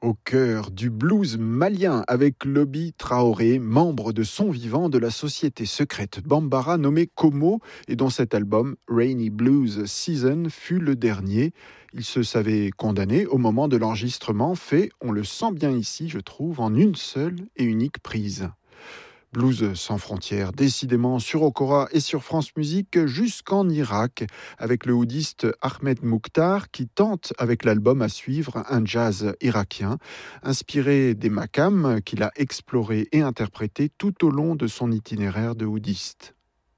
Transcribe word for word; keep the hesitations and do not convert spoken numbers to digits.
Au cœur du blues malien avec Lobby Traoré, membre de son vivant de la société secrète Bambara nommée Como et dont cet album Rainy Blues Season fut le dernier. Il se savait condamné au moment de l'enregistrement, fait, on le sent bien ici, je trouve, en une seule et unique prise. Blues sans frontières, décidément sur Okora et sur France Musique jusqu'en Irak, avec le oudiste Ahmed Mukhtar qui tente avec l'album à suivre un jazz irakien, inspiré des makams qu'il a exploré et interprété tout au long de son itinéraire de oudiste.